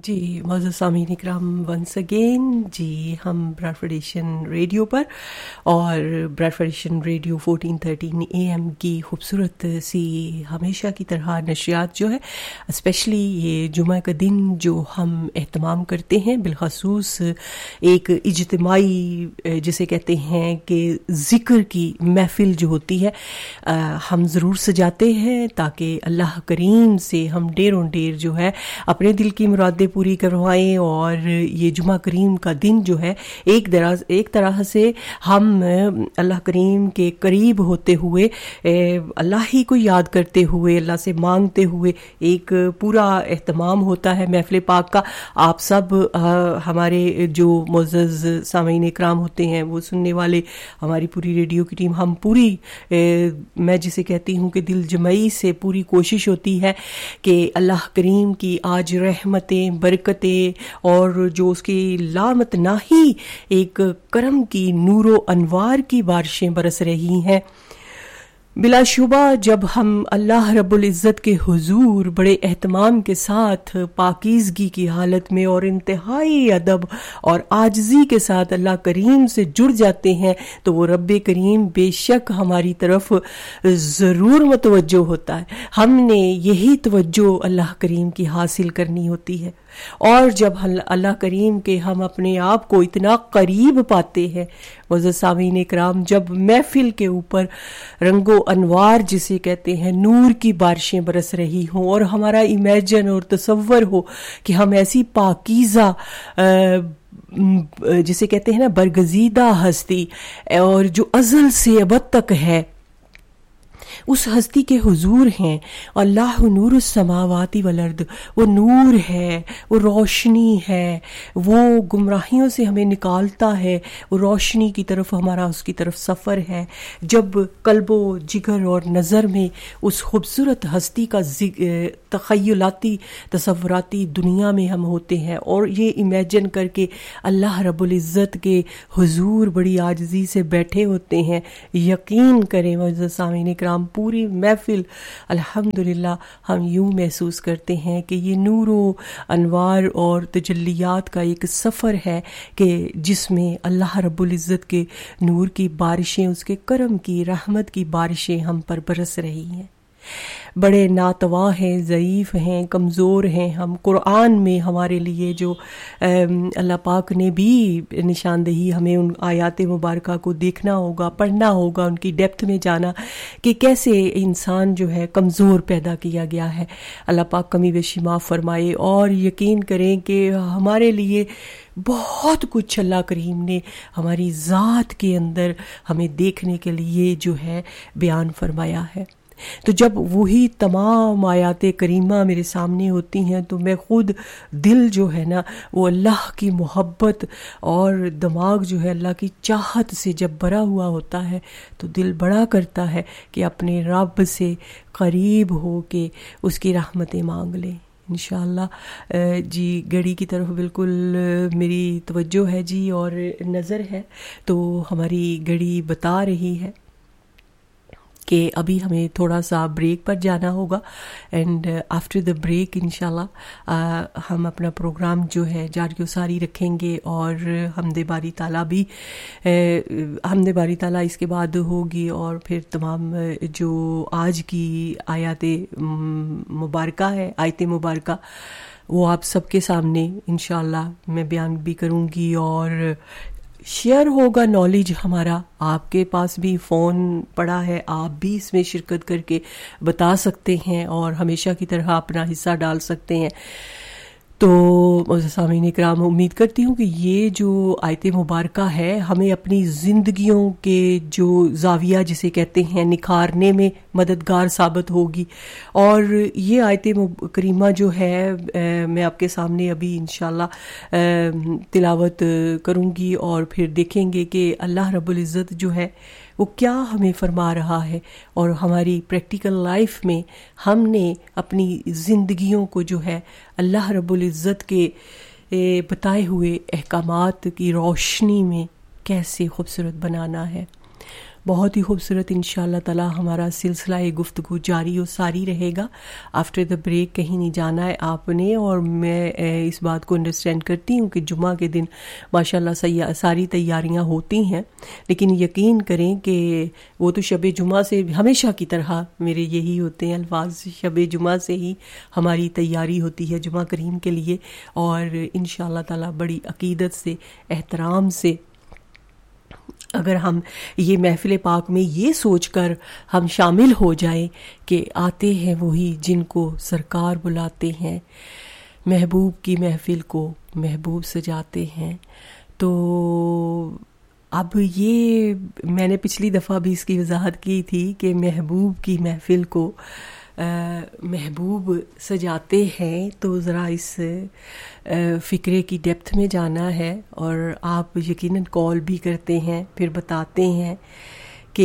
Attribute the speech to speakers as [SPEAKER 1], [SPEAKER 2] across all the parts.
[SPEAKER 1] जी मौजूद सामीन इकराम once again जी, हम ब्रैडफोर्ड एशियन रेडियो पर और ब्रैडफोर्ड एशियन रेडियो 1413 AM की खूबसूरत सी हमेशा की तरह नशियात जो है, स्पेशली ये जुमा का दिन जो हम एहतमाम करते हैं, बिलखसूस एक इज्तिमाई जिसे कहते हैं कि ज़िक्र की महफिल जो होती है हम ज़रूर सजाते हैं ताकि अल्लाह करीम से हम ढेरों ढेर जो है अपने दिल की मुरादें पूरी करवाएं। और ये जुमा करीम का दिन जो है एक तरह से हम अल्लाह करीम के करीब होते हुए, अल्लाह ही को याद करते हुए, अल्लाह से मांगते हुए एक पूरा एहतमाम होता है महफिल पाक का। आप सब हमारे जो मुअज़्ज़ज़ सामीन इकराम होते हैं, वो सुनने वाले, हमारी पूरी रेडियो की टीम, हम पूरी मैं जिसे कहती हूँ कि दिल जमई से पूरी कोशिश होती है कि अल्लाह करीम की आज रहमतें, बरकतें और जो उसकी लामत नाही एक करम की नूरो अनवार की बारिशें बरस रही हैं। बिलाशुबा जब हम अल्लाह रब्बुल इज़्ज़त के हुजूर बड़े एहतमाम के साथ पाकीज़गी की हालत में और इंतहाई अदब और आजिज़ी के साथ अल्लाह करीम से जुड़ जाते हैं, तो वो रब्बे करीम बेशक हमारी तरफ ज़रूर मुतवज्जो होता है। हमने यही तवज्जो अल्लाह करीम की हासिल करनी होती है। और जब अल्लाह करीम के हम अपने आप को इतना करीब पाते हैं, मुअज़्ज़ज़ सामीन इकराम, जब महफिल के ऊपर रंगो अनवार जिसे कहते हैं नूर की बारिशें बरस रही हों और हमारा इमेजिन और तसव्वुर हो कि हम ऐसी पाकीज़ा जिसे कहते हैं ना बरगज़ीदा हस्ती और जो अज़ल से अबद तक है, उस हस्ती के हुजूर हैं। अल्लाह नूरुस समावाति वल अर्द, वो नूर है, वो रोशनी है, वो गुमराहियों से हमें निकालता है, वो रोशनी की तरफ हमारा उसकी तरफ सफ़र है। जब कल्बो जिगर और नज़र में उस खूबसूरत हस्ती का तख़य्युलाती तसव्वुराती दुनिया में हम होते हैं और ये इमेजिन करके अल्लाह रब्बुल इज़्ज़त के हुजूर बड़ी आजिज़ी से बैठे होते हैं, यकीन करें मुअज़्ज़ज़ सामीन इकराम, पूरी महफिल अल्हम्दुलिल्लाह हम यूं महसूस करते हैं कि ये नूरो अनवार और तजल्लियात का एक सफ़र है कि जिसमें अल्लाह रब्बुल इज़्ज़त के नूर की बारिशें, उसके करम की रहमत की बारिशें हम पर बरस रही हैं। बड़े नातवा हैं, ज़ईफ़ हैं, कमज़ोर हैं हम। कुरान में हमारे लिए जो अल्लाह पाक ने भी निशानदेही, हमें उन आयात मुबारका को देखना होगा, पढ़ना होगा, उनकी डेप्थ में जाना कि कैसे इंसान जो है कमज़ोर पैदा किया गया है। अल्लाह पाक कमी बेशी माफ़ फरमाए। और यकीन करें कि हमारे लिए बहुत कुछ अल्लाह करीम ने हमारी ज़ात के अंदर हमें देखने के लिए जो है बयान फरमाया है। तो जब वही तमाम आयाते करीमा मेरे सामने होती हैं तो मैं खुद दिल जो है ना वो अल्लाह की मोहब्बत और दिमाग जो है अल्लाह की चाहत से जब भरा हुआ होता है तो दिल बड़ा करता है कि अपने रब से करीब हो के उसकी रहमतें मांग लें इंशाअल्लाह। जी घड़ी की तरफ बिल्कुल मेरी तवज्जो है जी और नज़र है, तो हमारी घड़ी बता रही है कि अभी हमें थोड़ा सा ब्रेक पर जाना होगा एंड आफ्टर द ब्रेक इंशाल्लाह हम अपना प्रोग्राम जो है जारी सारी रखेंगे और हमदे बारी ताला भी हमदे बारी ताला इसके बाद होगी और फिर तमाम जो आज की आयते मुबारका है, आयते मुबारका, वो आप सबके सामने इंशाल्लाह मैं बयान भी करूँगी और शेयर होगा नॉलेज हमारा। आपके पास भी फ़ोन पड़ा है, आप भी इसमें शिरकत करके बता सकते हैं और हमेशा की तरह अपना हिस्सा डाल सकते हैं। तो सामीन इकराम, उम्मीद करती हूँ कि ये जो आयते मुबारका है हमें अपनी ज़िंदगियों के जो ज़ाविया जिसे कहते हैं निखारने में मददगार साबित होगी। और ये आयते करीमा जो है मैं आपके सामने अभी इंशाल्लाह तिलावत करूँगी और फिर देखेंगे कि अल्लाह रब्बुल इज़्ज़त जो है वो क्या हमें फरमा रहा है और हमारी प्रैक्टिकल लाइफ में हमने अपनी ज़िंदगियों को जो है अल्लाह रब्बुल इज़्ज़त के बताए हुए अहकामात की रोशनी में कैसे खूबसूरत बनाना है। بہت ہی خوبصورت انشاءاللہ تعالی ہمارا سلسلہ گفتگو جاری و ساری رہے گا. آفٹر دا بریک کہیں نہیں جانا ہے آپ نے, اور میں اس بات کو انڈرسٹینڈ کرتی ہوں کہ جمعہ کے دن ماشاءاللہ ساری تیاریاں ہوتی ہیں, لیکن یقین کریں کہ وہ تو شب جمعہ سے ہمیشہ کی طرح میرے یہی ہوتے ہیں الفاظ, شب جمعہ سے ہی ہماری تیاری ہوتی ہے جمعہ کریم کے لیے, اور انشاءاللہ تعالی بڑی عقیدت سے احترام سے اگر ہم یہ محفل پاک میں یہ سوچ کر ہم شامل ہو جائیں کہ آتے ہیں وہی جن کو سرکار بلاتے ہیں, محبوب کی محفل کو محبوب سجاتے ہیں. تو اب یہ میں نے پچھلی دفعہ بھی اس کی وضاحت کی تھی کہ محبوب کی محفل کو محبوب سجاتے ہیں, تو ذرا اس فکرے کی ڈیپتھ میں جانا ہے, اور آپ یقیناً کال بھی کرتے ہیں پھر بتاتے ہیں کہ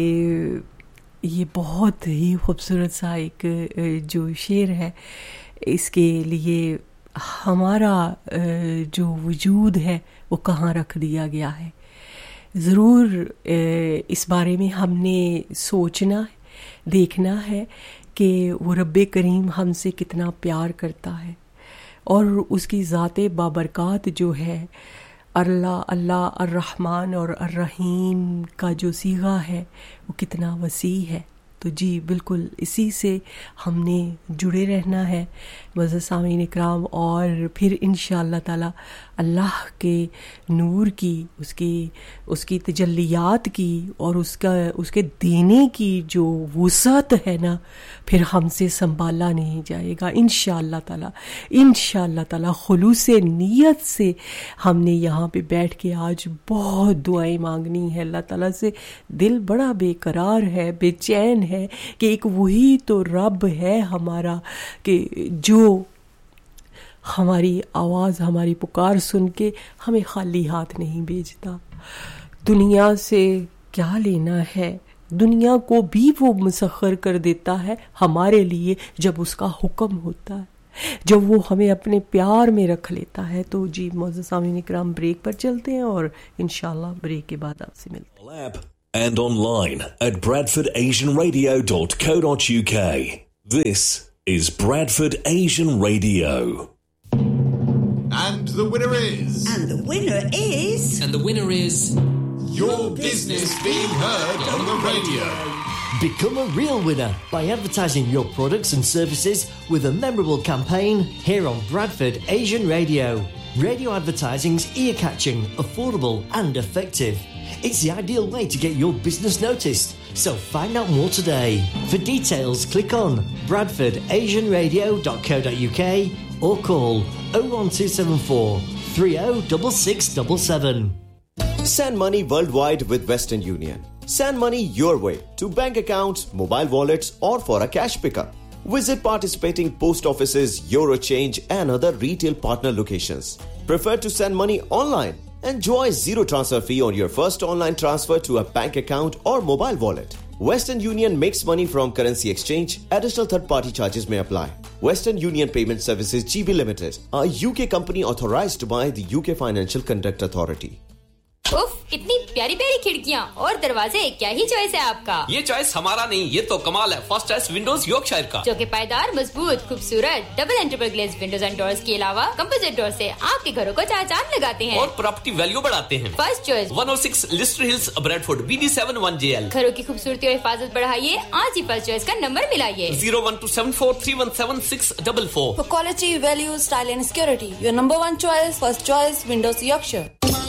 [SPEAKER 1] یہ بہت ہی خوبصورت سا ایک جو شعر ہے, اس کے لیے ہمارا جو وجود ہے وہ کہاں رکھ دیا گیا ہے. ضرور اس بارے میں ہم نے سوچنا دیکھنا ہے کہ وہ رب کریم ہم سے کتنا پیار کرتا ہے, اور اس کی ذات بابرکات جو ہے اللہ اللہ الرحمن اور الرحیم کا جو صیغہ ہے وہ کتنا وسیع ہے. تو جی بالکل اسی سے ہم نے جڑے رہنا ہے معزز سامعین اکرام, اور پھر انشاءاللہ تعالی اللہ کے نور کی اس کی تجلیات کی اور اس کے دینے کی جو وسعت ہے نا, پھر ہم سے سنبھالا نہیں جائے گا انشاءاللہ تعالی. خلوص نیت سے ہم نے یہاں پہ بیٹھ کے آج بہت دعائیں مانگنی ہے اللہ تعالیٰ سے. دل بڑا بے قرار ہے, بے چین ہے کہ ایک وہی تو رب ہے ہمارا کہ جو ہماری آواز ہماری پکار سن کے ہمیں خالی ہاتھ نہیں بھیجتا. دنیا سے کیا لینا ہے, دنیا کو بھی وہ مسخر کر دیتا ہے ہمارے لیے جب اس کا حکم ہوتا ہے, جب وہ ہمیں اپنے پیار میں رکھ لیتا ہے. تو جی معزز سامعین اکرام بریک پر چلتے ہیں, اور انشاءاللہ بریک کے بعد آپ سے ملتے ہیں.
[SPEAKER 2] And online at bradfordasianradio.co.uk. This is Bradford Asian Radio.
[SPEAKER 3] And the winner is...
[SPEAKER 4] And the winner is...
[SPEAKER 5] And the winner is...
[SPEAKER 3] Your business being heard on the radio.
[SPEAKER 6] Become a real winner by advertising your products and services with a memorable campaign here on Bradford Asian Radio. Radio advertising's ear-catching, affordable and effective. It's the ideal way to get your business noticed. So find out more today. For details, click on bradfordasianradio.co.uk or call 01274 306677.
[SPEAKER 7] Send money worldwide with Western Union. Send money your way to bank accounts, mobile wallets or for a cash pickup. Visit participating post offices, Eurochange and other retail partner locations. Prefer to send money online? Enjoy zero transfer fee on your first online transfer to a bank account or mobile wallet. Western Union makes money from currency exchange. Additional third-party charges may apply. Western Union Payment Services GB Limited, a UK company authorized by the UK Financial Conduct Authority.
[SPEAKER 8] उफ, इतनी प्यारी प्यारी खिड़कियां और दरवाजे, क्या ही choice है आपका.
[SPEAKER 5] ये चॉइस हमारा नहीं, ये तो कमाल है फर्स्ट चॉइस विंडोज यॉर्कशायर का, जो
[SPEAKER 8] कि पायदार, मजबूत, खूबसूरत double and triple glaze Windows and doors के अलावा कंपोजिट डोर से आपके घरों को चार चांद लगाते हैं
[SPEAKER 5] और प्रॉपर्टी वैल्यू बढ़ाते हैं.
[SPEAKER 8] First choice
[SPEAKER 5] 106 Leicester hills Bradford BD71JL.
[SPEAKER 8] घरों की खूबसूरती और हिफाजत बढ़ाइए, आज ही फर्स्ट चॉइस का number मिलाइए
[SPEAKER 5] 01274317644.
[SPEAKER 9] For quality, value, style and security, your number one choice, first choice Windows Yorkshire.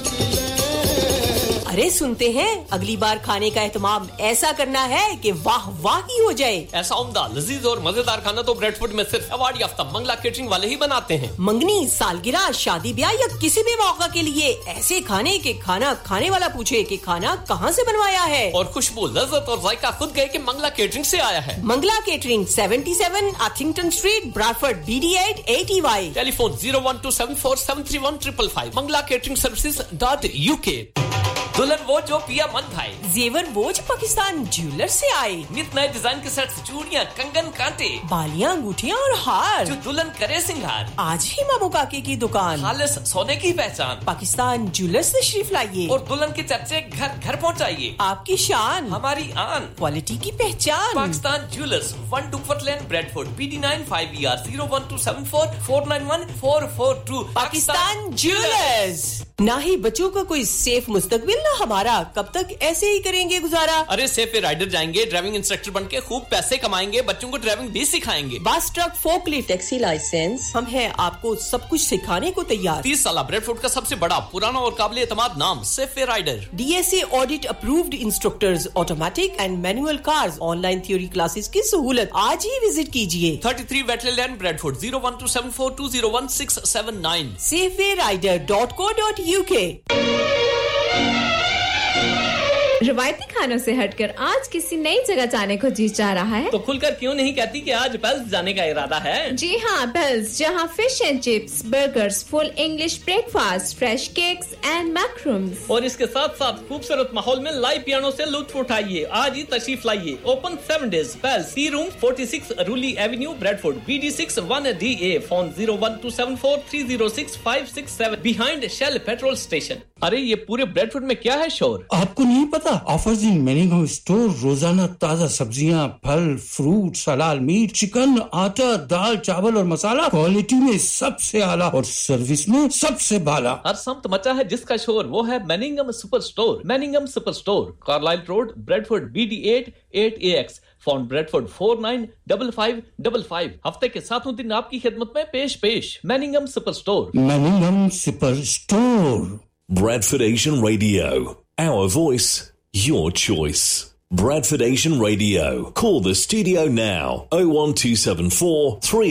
[SPEAKER 1] ارے سنتے ہیں اگلی بار کھانے کا اہتمام ایسا کرنا ہے کہ واہ واہ ہی ہو جائے.
[SPEAKER 5] ایسا عمدہ لذیذ اور مزیدار کھانا تو بریڈفورڈ میں صرف ایوارڈ یافتہ منگلا کیٹرنگ والے ہی بناتے ہیں.
[SPEAKER 1] منگنی، سالگرہ، شادی بیاہ یا کسی بھی موقع کے لیے ایسے کھانے کہ کھانا کھانے والا پوچھے کہ کھانا کہاں سے بنوایا ہے.
[SPEAKER 5] اور خوشبو، لذت اور ذائقہ خود گئے کہ منگلا کیٹرنگ سے آیا ہے.
[SPEAKER 1] Mangla catering 77 اتھنگٹن street, براڈفورڈ BD8 80Y.
[SPEAKER 5] Telephone 01274731555. mangla catering services.uk. دلہن وہ جو پیا من بھائی،
[SPEAKER 1] जेवर वो जो पाकिस्तान ज्वेलर से आए,
[SPEAKER 5] नित नए डिजाइन के सेट्स, चूड़ियां, कंगन, कांटे,
[SPEAKER 1] बालियां, अंगूठियां और हार,
[SPEAKER 5] जो दुल्हन करे सिंगार।
[SPEAKER 1] आज ही मामू काके की दुकान,
[SPEAKER 5] खालिस सोने की पहचान,
[SPEAKER 1] पाकिस्तान ज्वेलर्स तशरीफ लाइए
[SPEAKER 5] और दुल्हन के चर्चे घर घर पहुंचाइए।
[SPEAKER 1] आपकी शान,
[SPEAKER 5] हमारी आन,
[SPEAKER 1] क्वालिटी की पहचान।
[SPEAKER 5] Pakistan jewellers, 1 Duckworth Lane, Bradford, PD9 5ER 01274 491 442।
[SPEAKER 1] Pakistan jewellers. ना ही बच्चों का कोई सेफ मुस्तकबिल, ना हमारा। कब तक ऐसे ही करेंगे गुजारा?
[SPEAKER 5] अरे सेफ राइडर जाएंगे, ड्राइविंग इंस्ट्रक्टर बन के खूब पैसे कमाएंगे, बच्चों को ड्राइविंग भी सिखाएंगे।
[SPEAKER 1] बस, ट्रक, फोकलिफ्ट, टैक्सी लाइसेंस, हम हैं आपको सब कुछ सिखाने को तैयार।
[SPEAKER 5] 30 साल ब्रेडफोर्ड का सबसे बड़ा, पुराना और काबिल एतमाद नाम safe rider.
[SPEAKER 1] DSA audit approved instructors, automatic and manual cars, online theory classes की सहूलत। आज ही विजिट कीजिए।
[SPEAKER 5] 33 Watley Lane, Bradford, 01274201679।
[SPEAKER 1] safewayrrider.co.uk।
[SPEAKER 10] रवायती खानों से हटकर आज किसी नई जगह जाने को जी चाह रहा है
[SPEAKER 5] तो खुलकर क्यों नहीं कहती कि आज पेल्स जाने का इरादा है?
[SPEAKER 10] जी हाँ, पेल्स, जहाँ fish and chips, burgers, full English breakfast, fresh cakes and मैक्रूम्स,
[SPEAKER 5] और इसके साथ साथ खूबसूरत माहौल में लाइव पियानो से लुत्फ उठाइए। आज ही तशरीफ लाइए। Open 7 days। Pails, T room, 46 रूली Avenue, Bradford, BD6 1DA। Phone 01274306567 behind shell petrol station. अरे ये पूरे ब्रैडफोर्ड में क्या है शोर?
[SPEAKER 11] आपको नहीं पता? ऑफर्स इन मेनिंगम स्टोर, रोजाना ताजा सब्जियां, फल, फ्रूट, हलाल मीट, चिकन, आटा, दाल, चावल और मसाला, क्वालिटी में सबसे आला और सर्विस में सबसे बाला।
[SPEAKER 5] हर समत मचा है जिसका शोर, वो है मेनिंगम super store. मेनिंगम super store, Carlisle road, Bradford, BD8 8AX। Phone Bradford 495555। हफ्ते के 7 दिन आपकी खिदमत में पेश। मेनिंगम super store.
[SPEAKER 11] मेनिंगम super store.
[SPEAKER 2] Bradford Asian Radio. Our voice, your choice. Bradford Asian Radio. Call the studio now. 01274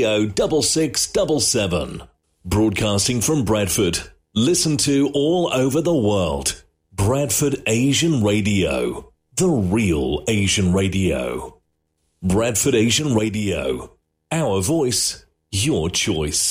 [SPEAKER 2] 306677. Broadcasting from Bradford. Listen to all over the world. Bradford Asian Radio. The real Asian Radio. Bradford Asian Radio. Our voice, your choice.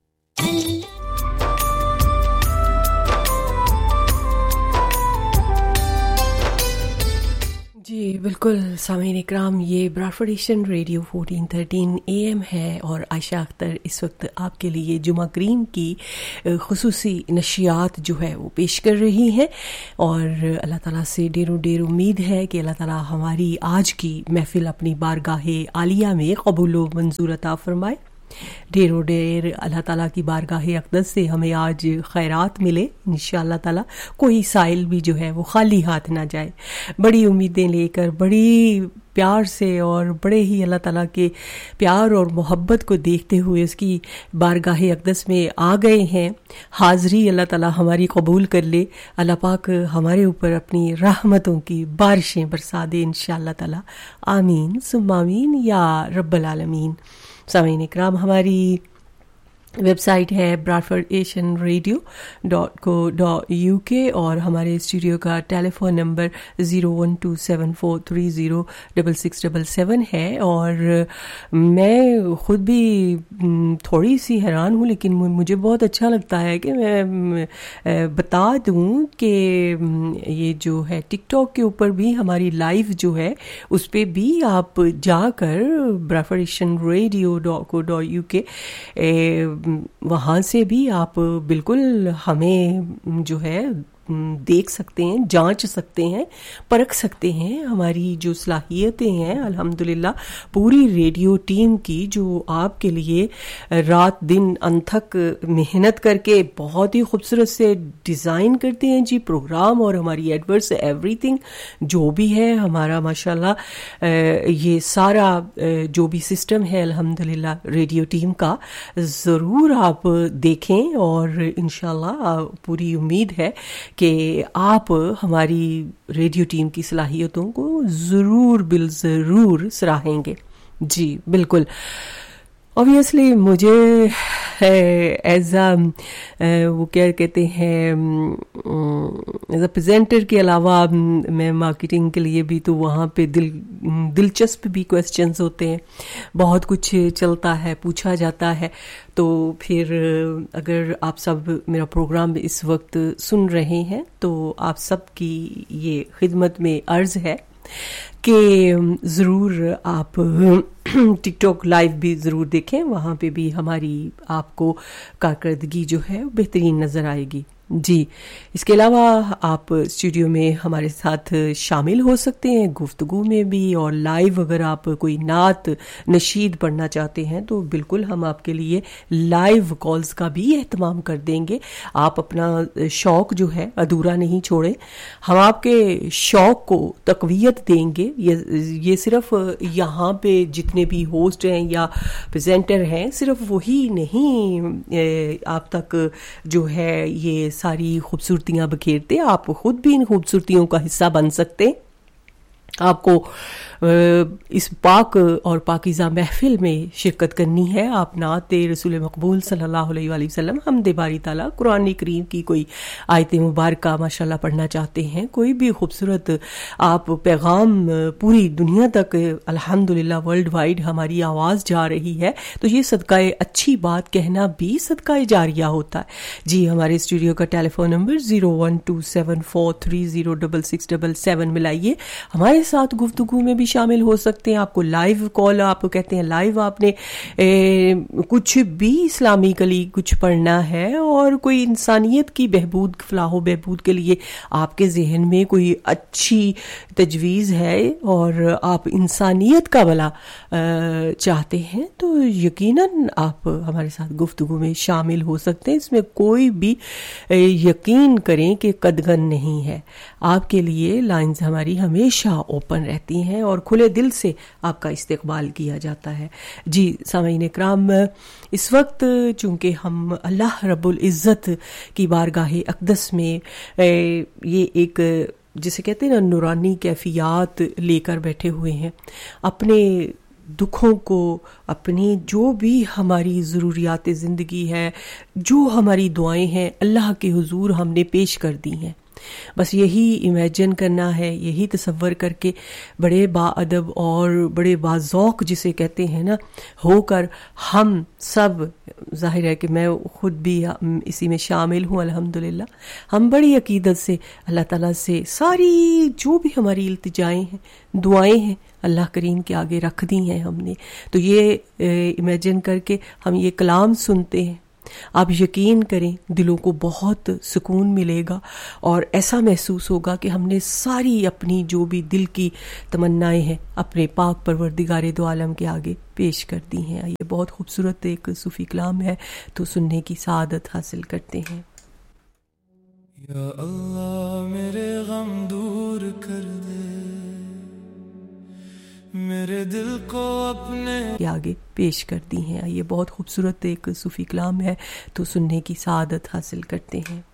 [SPEAKER 1] जी बिल्कुल सामीन इकराम, ये Bradford Asian radio 1413 AM है और आयशा अख्तर इस वक्त आपके लिए जुमा करीम की खुसूसी नशियात जो है वो पेश कर रही हैं और अल्लाह ताला से ढेर उम्मीद है कि अल्लाह ताला हमारी आज की महफिल अपनी बारगाहे आलिया में कबूल व मंजूर अता फरमाए। ढेर अल्लाह ताला की बारगाह अक़दस से हमें आज खैरात मिले इंशाअल्लाह ताला। कोई साइल भी जो है वो खाली हाथ ना जाए। बड़ी उम्मीदें लेकर, बड़ी प्यार से और बड़े ही अल्लाह ताला के प्यार और मोहब्बत को देखते हुए उसकी बारगाह अक़दस में आ गए हैं। हाज़री अल्लाह ताला हमारी कबूल कर ले। अल्लाह पाक हमारे ऊपर अपनी रहमतों की बारिशें बरसा दे इंशाअल्लाह ताला। आमीन सुम्मा आमीन या रब्बल आलमीन। सामीन इकराम, हमारी वेबसाइट है bradfordaasianradio.co.uk और हमारे स्टूडियो का टेलीफोन नंबर 01274306677 है। और मैं ख़ुद भी थोड़ी सी हैरान हूँ, लेकिन मुझे बहुत अच्छा लगता है कि मैं बता दूँ कि ये जो है टिकटॉक के ऊपर भी हमारी लाइव जो है उस पर भी आप जाकर bradfordaasianradio.co.uk वहाँ से भी आप बिल्कुल हमें जो है देख सकते हैं, जांच सकते हैं, परख सकते हैं हमारी जो सलाहियतें हैं। अल्हम्दुलिल्लाह पूरी रेडियो टीम की जो आपके लिए रात दिन अनथक मेहनत करके बहुत ही खूबसूरत से डिज़ाइन करते हैं जी प्रोग्राम और हमारी एडवर्ट्स, एवरीथिंग जो भी है हमारा माशाल्लाह ये सारा जो भी सिस्टम है अल्हम्दुलिल्लाह रेडियो टीम का ज़रूर आप देखें और इंशाल्लाह पूरी उम्मीद है कि आप हमारी रेडियो टीम की सलाहियतों को ज़रूर सराहेंगे। जी बिल्कुल। ऑब्वियसली मुझे ایز وہ کیا کہتے ہیں ایز اے پریزنٹر کے علاوہ میں مارکیٹنگ کے لیے بھی تو وہاں پہ دلچسپ بھی کویسچنز ہوتے ہیں, بہت کچھ چلتا ہے, پوچھا جاتا ہے. تو پھر اگر آپ سب میرا پروگرام اس وقت سن رہے ہیں تو آپ سب کی یہ خدمت میں عرض ہے کہ ضرور آپ ٹک ٹاک لائیو بھی ضرور دیکھیں, وہاں پہ بھی ہماری آپ کو کارکردگی جو ہے بہترین نظر آئے گی. جی, اس کے علاوہ آپ اسٹوڈیو میں ہمارے ساتھ شامل ہو سکتے ہیں گفتگو میں بھی, اور لائیو اگر آپ کوئی نعت نشید پڑھنا چاہتے ہیں تو بالکل ہم آپ کے لیے لائیو کالز کا بھی اہتمام کر دیں گے. آپ اپنا شوق جو ہے ادھورا نہیں چھوڑیں, ہم آپ کے شوق کو تقویت دیں گے. یہ صرف یہاں پہ جتنے بھی ہوسٹ ہیں یا پریزنٹر ہیں صرف وہی نہیں آپ تک جو ہے یہ ساری خوبصورتیاں بکھیرتے, آپ خود بھی ان خوبصورتیوں کا حصہ بن سکتے. آپ کو اس پاک اور پاکیزہ محفل میں شرکت کرنی ہے. آپ نعت رسول مقبول صلی اللہ علیہ وآلہ وسلم, حمد باری تعالیٰ, قرآن کریم کی کوئی آیت مبارکہ ماشاءاللہ پڑھنا چاہتے ہیں, کوئی بھی خوبصورت آپ پیغام پوری دنیا تک الحمدللہ ورلڈ وائڈ ہماری آواز جا رہی ہے, تو یہ صدقہ اچھی بات کہنا بھی صدقہ جاریہ ہوتا ہے. جی, ہمارے اسٹوڈیو کا ٹیلی فون نمبر 01274306677 ملائیے, ہمارے ساتھ گفتگو میں بھی شامل ہو سکتے ہیں. آپ کو لائیو کال, آپ کہتے ہیں لائیو آپ نے کچھ بھی اسلامکلی کچھ پڑھنا ہے اور کوئی انسانیت کی بہبود, فلاح و بہبود کے لیے آپ کے ذہن میں کوئی اچھی تجویز ہے اور آپ انسانیت کا بھلا چاہتے ہیں, تو یقیناً آپ ہمارے ساتھ گفتگو میں شامل ہو سکتے ہیں. اس میں کوئی بھی یقین کریں کہ قدغن نہیں ہے. آپ کے لیے لائنز ہماری ہمیشہ اوپن رہتی ہیں اور کھلے دل سے آپ کا استقبال کیا جاتا ہے. جی سامعین کرام, اس وقت چونکہ ہم اللہ رب العزت کی بارگاہ اقدس میں یہ ایک جسے کہتے ہیں نا نورانی کیفیات لے کر بیٹھے ہوئے ہیں, اپنے دکھوں کو, اپنی جو بھی ہماری ضروریات زندگی ہے, جو ہماری دعائیں ہیں, اللہ کے حضور ہم نے پیش کر دی ہیں. بس یہی امیجن کرنا ہے, یہی تصور کر کے بڑے با ادب اور بڑے باذوق جسے کہتے ہیں نا ہو کر ہم سب, ظاہر ہے کہ میں خود بھی اسی میں شامل ہوں الحمدللہ, ہم بڑی عقیدت سے اللہ تعالیٰ سے ساری جو بھی ہماری التجائیں ہیں, دعائیں ہیں, اللہ کریم کے آگے رکھ دی ہیں ہم نے. تو یہ امیجن کر کے ہم یہ کلام سنتے ہیں, آپ یقین کریں دلوں کو بہت سکون ملے گا اور ایسا محسوس ہوگا کہ ہم نے ساری اپنی جو بھی دل کی تمنائیں ہیں اپنے پاک پروردگار دو عالم کے آگے پیش کر دی ہیں. یہ بہت خوبصورت ایک صوفی کلام ہے, تو سننے کی سعادت حاصل کرتے ہیں.
[SPEAKER 12] یا اللہ میرے غم دور کر دے, میرے دل کو اپنے
[SPEAKER 1] کے آگے پیش کر دی ہیں. یہ بہت خوبصورت ایک صوفی کلام ہے, تو سننے کی سعادت حاصل کرتے ہیں.